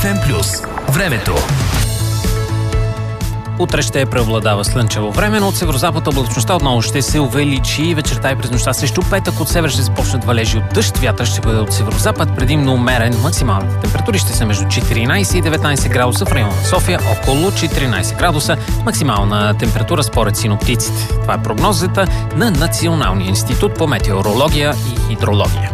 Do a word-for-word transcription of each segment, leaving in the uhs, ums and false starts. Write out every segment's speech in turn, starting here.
еф ем плюс. Времето. Утре ще преобладава слънчево време, но от северозапад облачността отново ще се увеличи. Вечерта и през нощта срещу петък от север ще започнат валежи от дъжд. Вятър ще бъде от северозапад, предимно умерен. Максималните температури ще са между четиринайсет и деветнайсет градуса, в района на София около четиринайсет градуса. Максимална температура според синоптиците. Това е прогнозата на Националния институт по метеорология и хидрология.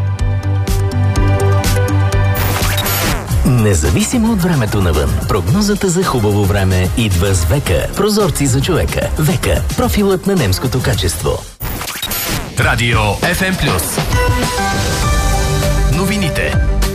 Независимо от времето навън, прогнозата за хубаво време идва с Века. Прозорци за човека. Века. Профилът на немското качество. Радио еф ем плюс. Новините.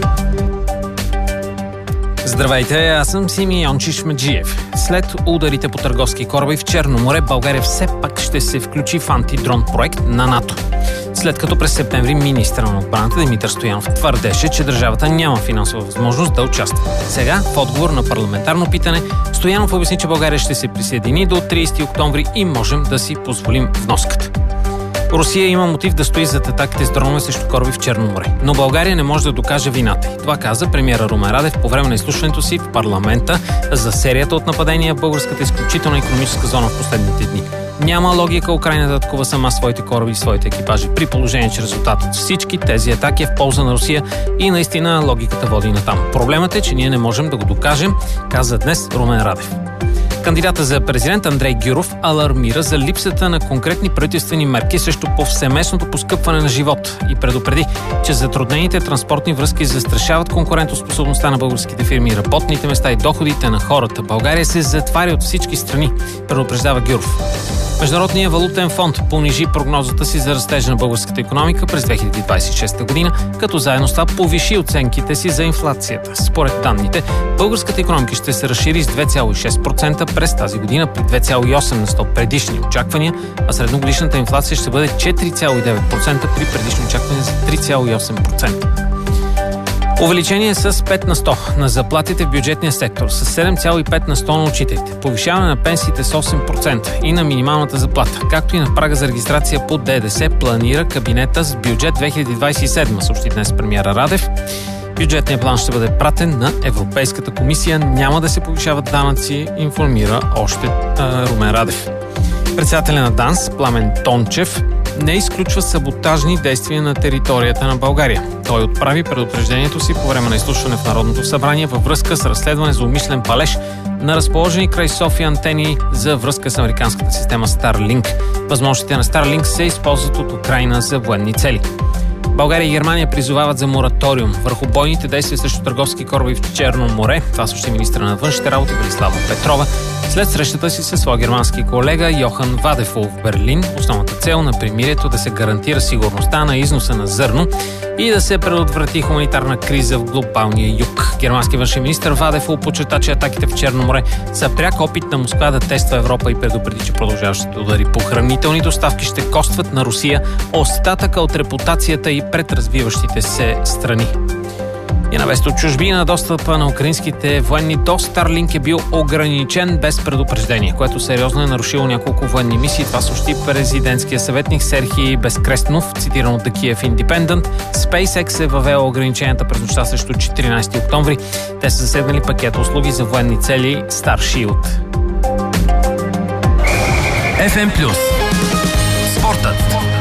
Здравейте, аз съм Симеон Чишмеджиев. След ударите по търговски кораби в Черно море, България все пак ще се включи в антидрон проект на НАТО. След като през септември министър на отбраната Димитър Стоянов твърдеше, че държавата няма финансова възможност да участва. Сега, в отговор на парламентарно питане, Стоянов обясни, че България ще се присъедини до трийсети октомври и можем да си позволим вноската. Русия има мотив да стои зад атаките с дронове срещу кораби в Черно море. Но България не може да докаже вината й. Това каза премиера Румен Радев по време на изслушването си в парламента за серията от нападения в българската изключителна икономическа зона в последните дни. Няма логика Украйна да атакува сама своите кораби и своите екипажи, при положение, че резултат от всички тези атаки е в полза на Русия и наистина логиката води натам. Проблемът е, че ние не можем да го докажем, каза днес Румен Радев. Кандидата за президент Андрей Гюров алармира за липсата на конкретни правителствени мерки срещу повсеместното поскъпване на живот и предупреди, че затруднените транспортни връзки застрашават конкурентоспособността на българските фирми, работните места и доходите на хората. България се затваря от всички страни, предупреждава Гюров. Международният валутен фонд понижи прогнозата си за растежа на българската икономика през две хиляди двайсет и шеста година, като заедно с това повиши оценките си за инфлацията. Според данните, българската икономика ще се разшири с две цяло и шест процента през тази година при две цяло и осем на сто предишни очаквания, а средногодишната инфлация ще бъде четири цяло и девет процента при предишни очаквания за три цяло и осем процента. Увеличение с пет на сто на заплатите в бюджетния сектор, с седем цяло и пет на сто на учителите, повишаване на пенсиите с осем процента и на минималната заплата, както и на прага за регистрация по ДДС, планира кабинета с бюджет две хиляди двайсет и седма, съобщи днес премиера Радев. Бюджетният план ще бъде пратен на Европейската комисия, няма да се повишават данъци, информира още а, Румен Радев. Председателя на ДАНС Пламен Тончев не изключва саботажни действия на територията на България. Той отправи предупреждението си по време на изслушване в Народното събрание във връзка с разследване за умишлен палеж на разположени край София антени за връзка с американската система Starlink. Възможностите на Starlink се използват от Украйна за военни цели. България и Германия призовават за мораториум върху бойните действия срещу търговски кораби в Черно море. Това също министра на външните работи Велислава Петрова след срещата си със своя германски колега Йохан Вадефол в Берлин. Основната цел на примирието да се гарантира сигурността на износа на зърно и да се предотврати хуманитарна криза в глобалния юг. Германски външен министър Вадефол подчерта, че атаките в Черно море са пряк опит на Москва да тества Европа и предупреди, че продължаващите удари по хранителни доставки ще костват на Русия остатъка от репутацията и пред развиващите се страни. И на вест от чужбина, достъпа на украинските военни до Starlink е бил ограничен без предупреждение, което сериозно е нарушило няколко военни мисии. Това съобщи президентския съветник Серхий Безкрестнов, цитиран от The Kiev Independent. SpaceX е въвела ограниченията през нощта срещу четиринайсети октомври. Те са заседнали пакет услуги за военни цели Starshield. еф ем плюс. Спортът.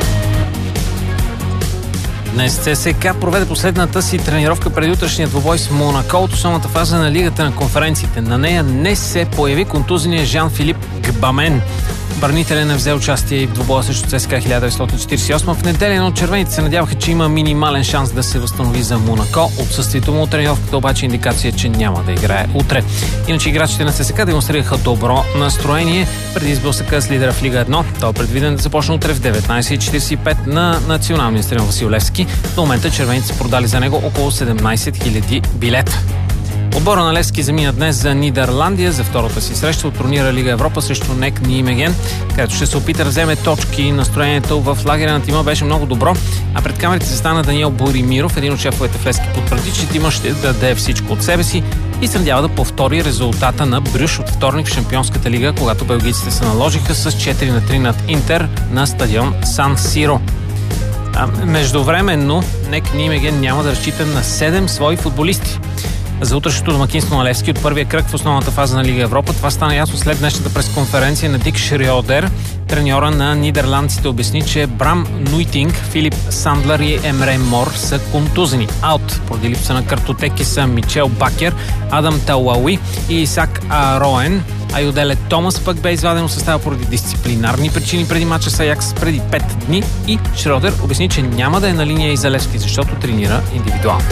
Днес ЦСКА проведе последната си тренировка преди утрешния двубой с Монако от основната фаза на Лигата на конференциите. На нея не се появи контузения Жан-Филип Гбамен. Отбранителят не взе участие и в двубоя срещу ЦСКА хиляда деветстотин четирийсет и осма в неделя, но червените се надяваха, че има минимален шанс да се възстанови за Монако. Отсъствието му от тренировката обаче индикация, че няма да играе утре. Иначе играчите на ЦСКА демонстрираха добро настроение преди сблъсъка с лидера в Лига едно. Той е предвиден да започне утре в деветнайсет и четирийсет и пет на националния стадион Васил Левски. До момента червените са продали за него около седемнайсет хиляди билета. Отбора на Левски замина днес за Нидерландия за втората си среща от турнира Лига Европа срещу НЕК Нимеген, където ще се опита да вземе точки. Настроението в лагеря на тима беше много добро, а пред камерите се стана Даниел Боримиров, един от шефовете в Левски, потвърди, че тима ще даде всичко от себе си и се надява да повтори резултата на Брюш от вторник в Шампионската лига, когато белгийците се наложиха с четири на три над Интер на стадион Сан Сиро. А междувременно НЕК Нимеген няма да разчита на седем свои футболисти. за утрешното домакинство на Левски от първия кръг в основната фаза на Лига Европа. Това стана ясно след днешната пресконференция на Дик Шриодер. Треньора на нидерландците обясни, че Брам Нуйтинг, Филип Сандлер и Емре Мор са контузени. Аут поради липса на картотеки са Мичел Бакер, Адам Талауи и Исак Ароен. Айоделе Томас пък бе изваден от състава поради дисциплинарни причини преди мача с Аякс преди пет дни и Шродер обясни, че няма да е на линия и за Левски, защото тренира индивидуално.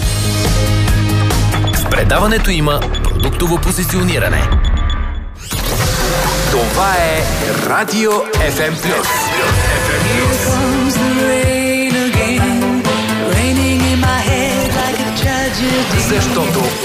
В предаването има продуктово позициониране. Това е Радио еф ем Плюс. Защото